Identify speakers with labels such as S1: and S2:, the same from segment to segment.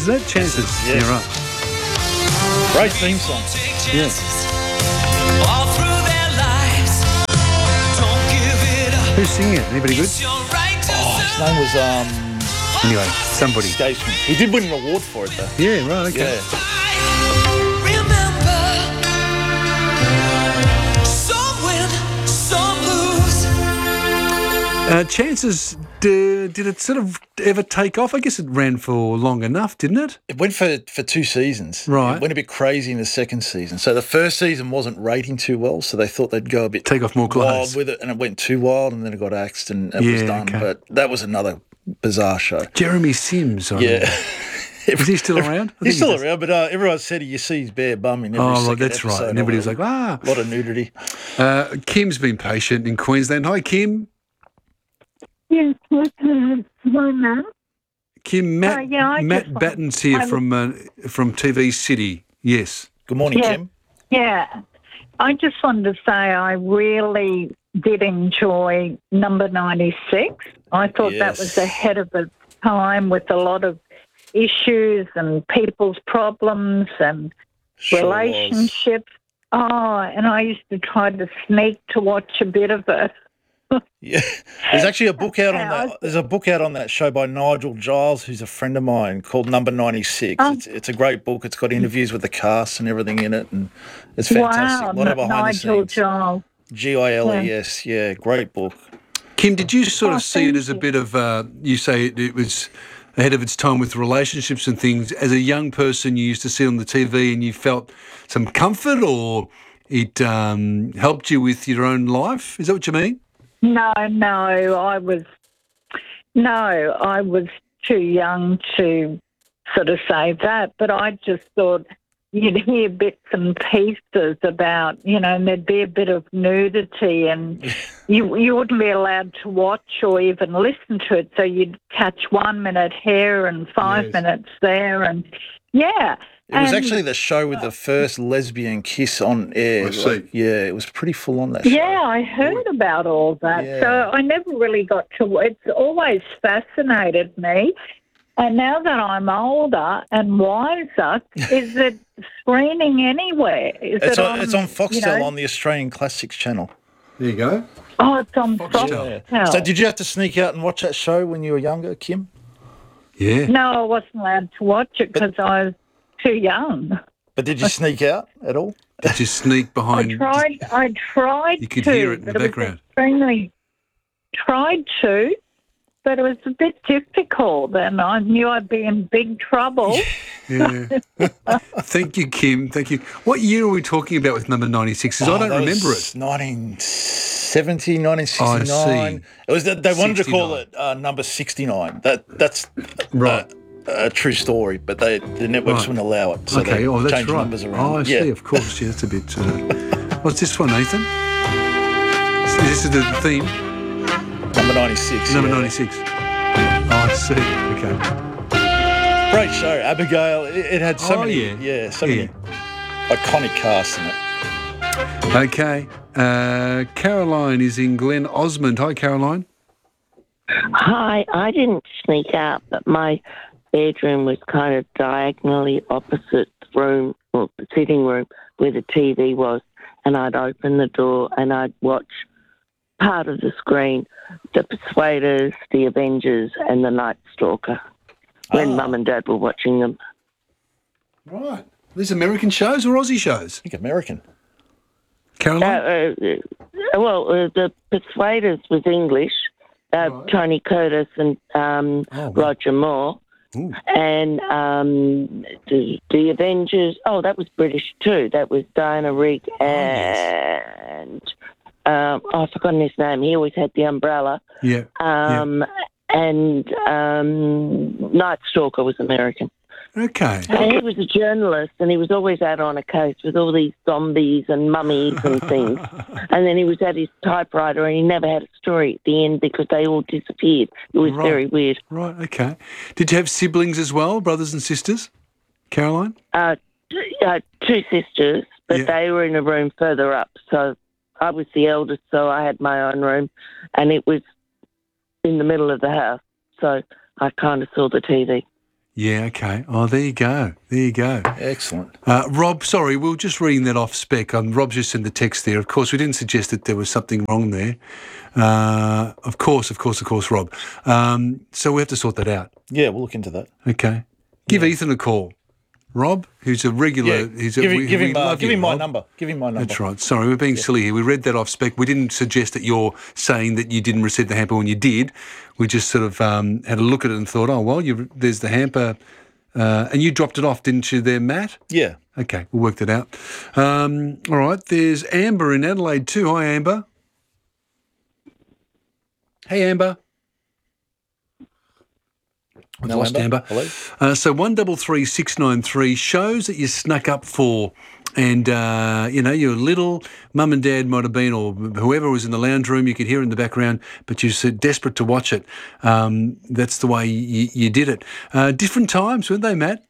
S1: Is that Chances?
S2: Yeah.
S1: You're right.
S2: Great theme song.
S1: Yeah.
S3: All through their lives. Don't give it up.
S1: Who's singing it? Anybody good?
S3: It's your right to
S2: His name was
S1: Anyway, somebody.
S2: escapes me. He did win an award for it though.
S1: Yeah, right, okay.
S2: Yeah.
S3: remember. Some win, some lose.
S1: Chances, did it sort of ever take off? I guess it ran for long enough, didn't it?
S2: It went for 2 seasons.
S1: Right.
S2: It went a bit crazy in the second season. So the first season wasn't rating too well, so they thought they'd go a bit
S1: Take off more
S2: wild
S1: clothes.
S2: with it, and it went too wild, and then it got axed, and it was
S1: Yeah,
S2: done.
S1: okay.
S2: But that was another bizarre show.
S1: Jeremy Sims. I remember.
S2: Yeah.
S1: Is he still around? I think
S2: He's still
S1: does.
S2: around, but everyone said you see his bare bum in every
S1: Oh,
S2: second
S1: right, that's right.
S2: episode
S1: And
S2: of
S1: everybody
S2: it.
S1: was like, ah.
S2: A lot of nudity.
S1: Kim's been patient in Queensland. Hi, Kim.
S4: Yes, hi, Matt.
S1: Kim, Matt,
S4: yeah, I
S1: Matt
S4: just-
S1: Batten's here from TV City. Yes.
S2: Good morning,
S4: Yeah.
S2: Kim.
S4: Yeah, I just wanted to say I really did enjoy number 96. I thought that was
S2: Yes.
S4: ahead of the time with a lot of issues and people's problems and
S2: Sure was.
S4: relationships. Oh, and I used to try to sneak to watch a bit of it.
S2: Yeah, there's actually a book out on
S4: Yeah,
S2: that. There's a book out on that show by Nigel Giles, who's a friend of mine, called Number 96.
S4: Oh.
S2: It's a great book. It's got interviews with the cast and everything in it, and it's fantastic.
S4: Wow,
S2: a lot of behind
S4: Nigel
S2: the scenes.
S4: Giles.
S2: Giles, yeah, great book.
S1: Kim, did you sort
S4: Oh,
S1: of see it
S4: thank
S1: as a
S4: you.
S1: bit of, you say it was ahead of its time with relationships and things. As a young person, you used to see it on the TV and you felt some comfort, or it helped you with your own life? Is that what you mean?
S4: No, I was too young to sort of say that, but I just thought you'd hear bits and pieces about, and there'd be a bit of nudity and you wouldn't be allowed to watch or even listen to it, so you'd catch 1 minute here and 5
S1: Yes.
S4: minutes there, and yeah.
S2: It was
S4: And-
S2: actually the show with the first lesbian kiss on air.
S1: I see.
S2: Yeah, it was pretty full on that show.
S4: Yeah, I heard about all that.
S2: Yeah.
S4: So I never really got to. It's always fascinated me. And now that I'm older and wiser, is it screening anywhere? Is
S2: It's
S4: it
S2: on Foxtel
S4: you know?
S2: on the Australian Classics channel.
S1: There you go.
S4: Oh, it's on
S1: Foxtel.
S4: Foxtel.
S2: So did you have to sneak out and watch that show when you were younger, Kim?
S1: Yeah.
S4: No, I wasn't allowed to watch it because I was too young.
S2: But did you sneak out at all?
S1: Did you sneak behind?
S4: I tried
S1: You could
S4: to,
S1: hear it in the
S4: but
S1: background.
S4: was extremely tried to, but it was a bit difficult, and I knew I'd be in big trouble.
S1: Yeah. Thank you, Kim. Thank you. What year are we talking about with number 96? Because I don't
S2: that
S1: remember
S2: was
S1: it.
S2: 1970, 1969.
S1: I see.
S2: It was they wanted to call
S1: 69.
S2: it number 69. That's
S1: Right.
S2: a true story, but the networks
S1: Right.
S2: wouldn't allow it, so
S1: Okay,
S2: they
S1: that's
S2: changed
S1: right.
S2: numbers around.
S1: Oh, I see, of course. Yeah, that's a bit... what's this one, Nathan? So this is the theme,
S2: Number 96.
S1: number
S2: yeah.
S1: 96. Oh, I see. Okay.
S2: Great show, Abigail. It had so
S1: Oh,
S2: many,
S1: yeah.
S2: so many iconic casts in it.
S1: Okay. Caroline is in Glen Osmond. Hi, Caroline.
S5: Hi, I didn't sneak out, but my bedroom was kind of diagonally opposite the room, or the sitting room, where the TV was, and I'd open the door and I'd watch part of the screen, The Persuaders, The Avengers, and The Night Stalker, when Mum and Dad were watching them.
S1: Right. These American shows or Aussie shows?
S2: I think American.
S1: Caroline?
S5: The Persuaders was English, Tony Curtis and Roger Moore.
S1: Ooh.
S5: And the Avengers, that was British too. That was Diana Rigg and I've forgotten his name. He always had the umbrella.
S1: Yeah.
S5: And Night Stalker was American.
S1: Okay.
S5: And he was a journalist, and he was always out on a case with all these zombies and mummies and things. And then he was at his typewriter, and he never had a story at the end because they all disappeared. It was
S1: Right.
S5: very weird.
S1: Right, okay. Did you have siblings as well, brothers and sisters, Caroline?
S5: Two sisters, but
S1: Yeah.
S5: they were in a room further up. So I was the eldest, so I had my own room, and it was in the middle of the house. So I kind of saw the TV.
S1: Yeah, okay. Oh, there you go. There you go.
S2: Excellent.
S1: Rob, sorry, we were just reading that off spec. Rob just sent the text there. Of course, we didn't suggest that there was something wrong there. Of course, Rob. So we have to sort that out.
S2: Yeah, we'll look into that.
S1: Okay. Give Ethan a call. Rob, who's a regular...
S2: Give him my
S1: Rob.
S2: number. Give him my number.
S1: That's right. Sorry, we're being silly here. We read that off spec. We didn't suggest that you're saying that you didn't receive the hamper when you did. We just sort of had a look at it and thought, oh, well, there's the hamper. And you dropped it off, didn't you there, Matt?
S2: Yeah.
S1: Okay, we'll work that out. All right, there's Amber in Adelaide too. Hi, Amber. Hey, Amber. We've lost Amber.
S2: Hello.
S1: So 133693 shows that you snuck up for, and you're little. Mum and Dad might have been, or whoever was in the lounge room. You could hear it in the background, but you're so desperate to watch it. That's the way you did it. Different times, weren't they, Matt?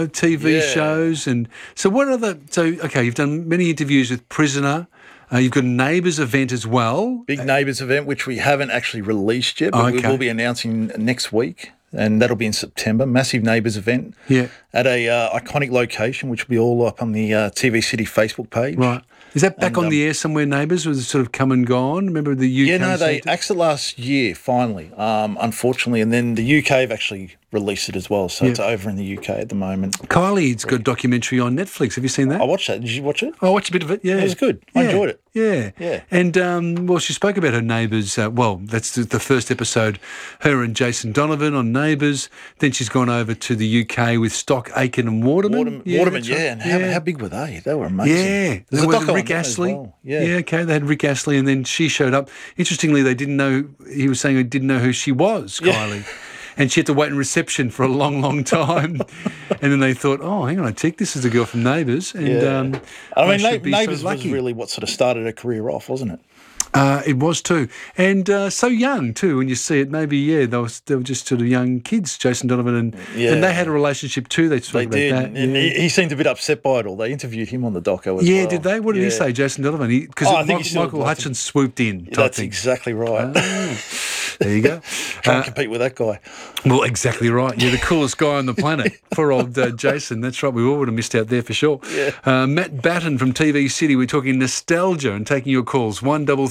S1: TV shows, and so what other? So okay, you've done many interviews with Prisoner. You've got a Neighbours event as well.
S2: Big Neighbours event, which we haven't actually released yet, but we will be announcing next week. And that'll be in September. Massive Neighbours event at a iconic location, which will be all up on the TV City Facebook page.
S1: Right. Is that back on the air somewhere, Neighbours? Was it sort of come and gone? Remember the UK?
S2: Yeah, no, they axed it last year, finally, unfortunately. And then the UK have actually released it as well. So it's over in the UK at the moment.
S1: Kylie's got a documentary on Netflix. Have you seen that?
S2: I watched that. Did you watch it?
S1: I watched a bit of it, yeah.
S2: It was good. I enjoyed it.
S1: Yeah. And, she spoke about her neighbours. That's the first episode, her and Jason Donovan on Neighbours. Then she's gone over to the UK with Stock, Aitken and Waterman.
S2: Waterman, And how big were they? They were amazing.
S1: Yeah.
S2: There's a doco on
S1: Rick Astley.
S2: Well. Yeah,
S1: okay. They had Rick Astley, and then she showed up. Interestingly, they didn't know, he was saying he didn't know who she was, Kylie. And she had to wait in reception for a long, long time. And then they thought, oh, hang on a tick, this is the girl from Neighbours. And
S2: Neighbours was really what sort of started her career off, wasn't it?
S1: It was too. And so young too, when you see it. Maybe, they were just sort of young kids, Jason Donovan. And they had a relationship too. They spoke about
S2: did.
S1: that.
S2: And he seemed a bit upset by it all. They interviewed him on the doco as well.
S1: Yeah, did they? What did he say, Jason Donovan? Because Michael Hutchence swooped in.
S2: That's exactly right.
S1: There you go.
S2: Try and compete with that guy.
S1: Well, exactly right. Yeah, the coolest guy on the planet. Poor old Jason. That's right. We all would have missed out there for sure.
S2: Yeah.
S1: Matt Batten from TV City. We're talking nostalgia and taking your calls.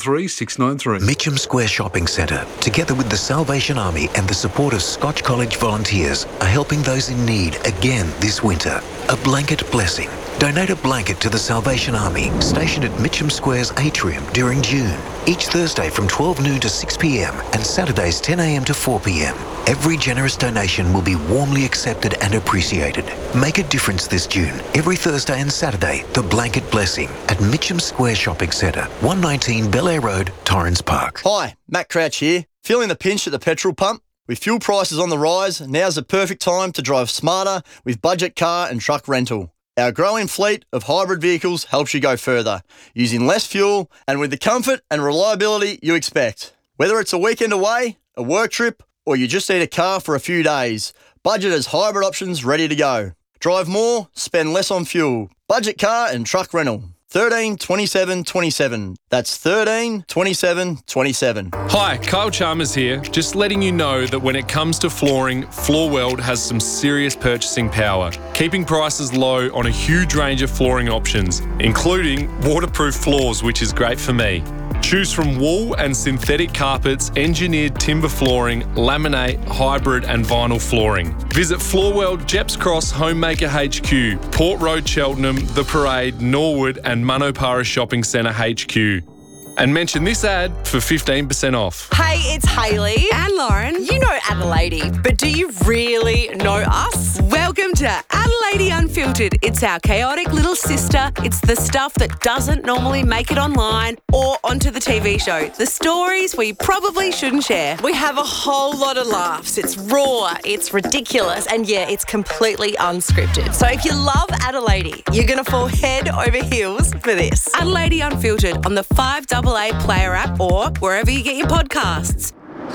S1: 133693.
S6: Mitcham Square Shopping Centre, together with the Salvation Army and the support of Scotch College volunteers, are helping those in need again this winter. A blanket blessing. Donate a blanket to the Salvation Army, stationed at Mitcham Square's atrium during June. Each Thursday from 12 noon to 6 p.m. and Saturdays 10 a.m. to 4 p.m. Every generous donation will be warmly accepted and appreciated. Make a difference this June. Every Thursday and Saturday, the Blanket Blessing at Mitcham Square Shopping Centre, 119 Bel Air Road, Torrens Park.
S7: Hi, Matt Crouch here. Feeling the pinch at the petrol pump? With fuel prices on the rise, now's the perfect time to drive smarter with budget car and truck rental. Our growing fleet of hybrid vehicles helps you go further, using less fuel and with the comfort and reliability you expect. Whether it's a weekend away, a work trip, or you just need a car for a few days, Budget has hybrid options ready to go. Drive more, spend less on fuel. Budget car and truck rental. 13 27 27. That's 13 27 27.
S8: Hi, Kyle Chalmers here. Just letting you know that when it comes to flooring, Floorweld has some serious purchasing power, keeping prices low on a huge range of flooring options, including waterproof floors, which is great for me. Choose from wool and synthetic carpets, engineered timber flooring, laminate, hybrid and vinyl flooring. Visit Floorweld, Jeps Cross Homemaker HQ, Port Road Cheltenham, The Parade, Norwood and Manopara Shopping Centre HQ. And mention this ad for 15% off.
S9: Hey, it's Hayley and Lauren. You know Adelaide, but do you really know us? Welcome to Adelaide Unfiltered. It's our chaotic little sister. It's the stuff that doesn't normally make it online or onto the TV show. The stories we probably shouldn't share. We have a whole lot of laughs. It's raw, it's ridiculous, and yeah, it's completely unscripted. So if you love Adelaide, you're going to fall head over heels for this. Adelaide Unfiltered on the 5AA Player app or wherever you get your podcasts.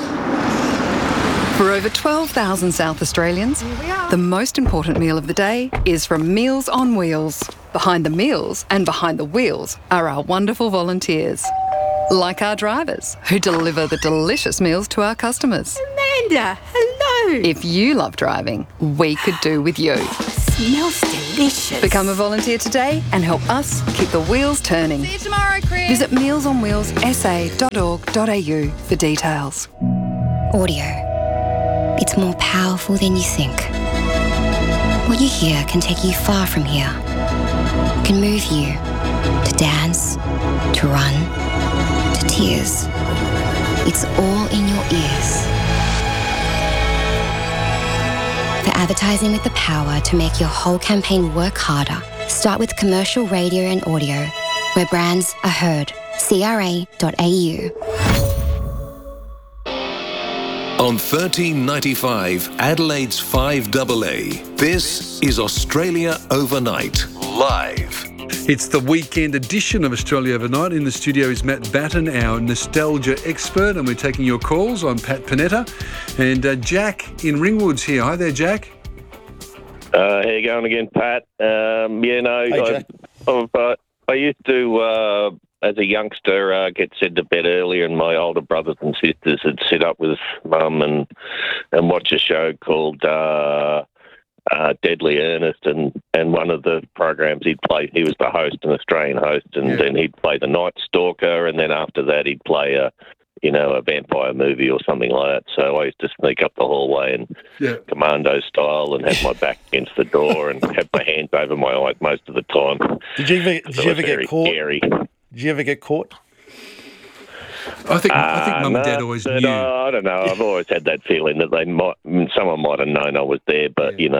S10: For over 12,000 South Australians, the most important meal of the day is from Meals on Wheels. Behind the meals and behind the wheels are our wonderful volunteers, like our drivers who deliver the delicious meals to our customers.
S11: Amanda, hello.
S10: If you love driving, we could do with you.
S9: Smells delicious.
S10: Become a volunteer today and help us keep the wheels turning.
S9: See you tomorrow, Chris.
S10: Visit mealsonwheelssa.org.au for details.
S11: Audio. It's more powerful than you think. What you hear can take you far from here. Can move you to dance, to run, to tears. It's all in your ears. For advertising with the power to make your whole campaign work harder, start with commercial radio and audio, where brands are heard. CRA.au.
S6: On 1395 Adelaide's 5AA, this is Australia Overnight, live.
S1: It's the weekend edition of Australia Overnight. In the studio is Matt Batten, our nostalgia expert, and we're taking your calls. I'm Pat Panetta, and Jack in Ringwood's here. Hi there, Jack.
S12: How you going again, Pat?
S2: Hey, Jack.
S12: I used to, as a youngster, get sent to bed earlier, and my older brothers and sisters would sit up with Mum and watch a show called Deadly Ernest, and one of the programs he was the host, an Australian host, and then he'd play the Night Stalker, and then after that he'd play a vampire movie or something like that. So I used to sneak up the hallway and commando style and have my back against the door and have my hands over my eyes most of the time.
S2: Did you ever get caught?
S12: Scary.
S2: Did you ever get caught?
S1: I think Mum and Dad always knew.
S12: I don't know. I've always had that feeling that someone might have known I was there, but it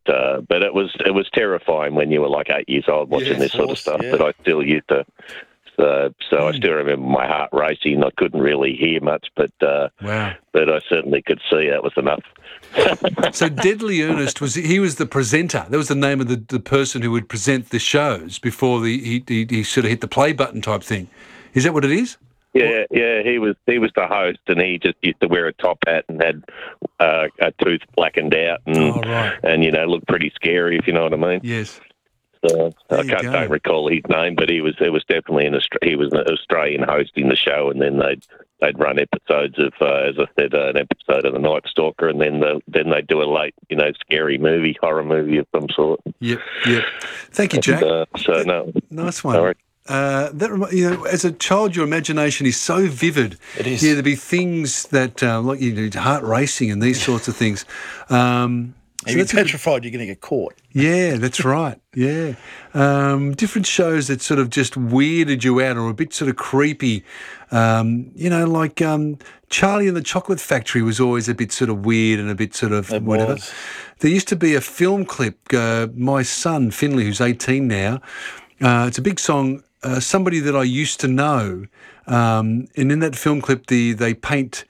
S12: was terrifying when you were like 8 years old watching this sort of stuff. Yeah. But I still used to. So I still remember my heart racing. I couldn't really hear much, but I certainly could see. That was enough.
S1: So Deadly Ernest was the presenter. That was the name of the person who would present the shows before he sort of hit the play button type thing. Is that what it is?
S12: Yeah, he was the host, and he just used to wear a top hat and had a tooth blackened out, and looked pretty scary, if you know what I mean.
S1: Yes.
S12: So I don't recall his name, but it was definitely an Australian hosting the show, and then they'd run episodes of, as I said, an episode of The Night Stalker, and then they'd do a late, horror movie of some sort.
S1: Yep. Thank you, Jack. Nice one.
S12: Sorry.
S1: As a child, your imagination is so vivid.
S2: It is.
S1: Yeah, there'd be things that, heart racing and these sorts of things.
S2: You're petrified you're going to get caught.
S1: Yeah, that's right. Yeah. Different shows that sort of just weirded you out or a bit sort of creepy. Like Charlie and the Chocolate Factory was always a bit sort of weird and a bit sort of whatever. There used to be a film clip, my son, Finley, who's 18 now, it's a big song, Somebody That I Used to Know. And in that film clip, they paint...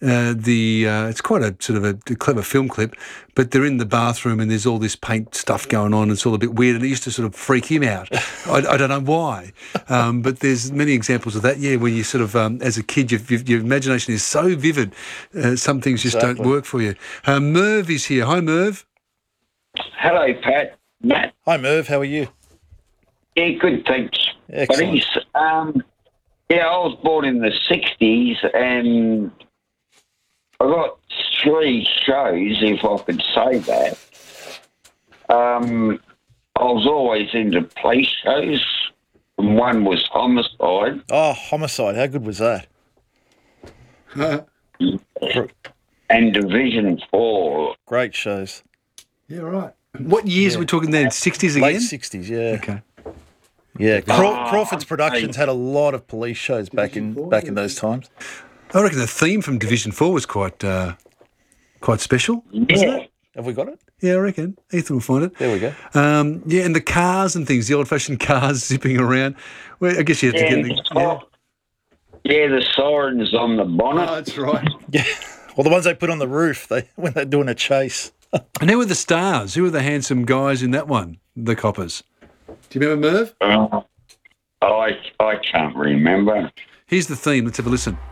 S1: it's quite a sort of a clever film clip, but they're in the bathroom and there's all this paint stuff going on. It's all a bit weird, and it used to sort of freak him out. I don't know why, but there's many examples of that. Yeah, when you sort of, as a kid, your imagination is so vivid, some things just don't work for you. Merv is here. Hi, Merv.
S13: Hello, Pat. Matt.
S2: Hi, Merv. How are you?
S13: Yeah, good, thanks.
S2: Excellent.
S13: Buddies. I was born in the 60s, and I got 3 shows, if I could say that. I was always into police shows, and one was Homicide.
S2: Oh, Homicide. How good was that?
S13: And Division 4.
S2: Great shows.
S1: Yeah, right. What years are we talking then? 60s again?
S2: Late 60s, yeah.
S1: Okay.
S2: Yeah, Crawford's Productions had a lot of police shows back in those times.
S1: I reckon the theme from Division 4 was quite special.
S13: Yeah.
S2: Have we got it?
S1: Yeah, I reckon. Ethan will find it.
S2: There we go.
S1: And the cars and things, the old-fashioned cars zipping around. Well, I guess you have to get the...
S13: Yeah, the sirens on the bonnet.
S1: Oh, that's right.
S2: Yeah. Well, the ones they put on the roof when they're doing a chase.
S1: And who were the stars? Who were the handsome guys in that one, the coppers? Do you remember, Merv?
S13: I can't remember.
S1: Here's the theme. Let's have a listen.